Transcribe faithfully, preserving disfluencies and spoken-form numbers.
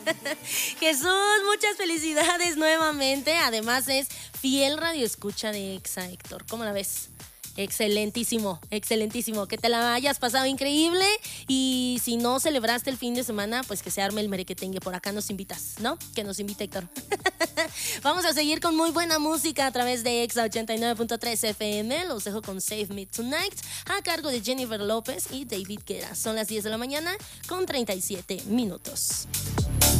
Jesús, muchas felicidades nuevamente. Además es fiel radioescucha de Exa, Héctor. ¿Cómo la ves? Excelentísimo, excelentísimo. Que te la hayas pasado increíble. Y si no celebraste el fin de semana, pues que se arme el merequetengue. Por acá nos invitas, ¿no? Que nos invite Héctor. Vamos a seguir con muy buena música a través de Exa ochenta y nueve punto tres F M. Los dejo con Save Me Tonight a cargo de Jennifer López y David Guetta. Son las diez de la mañana con treinta y siete minutos.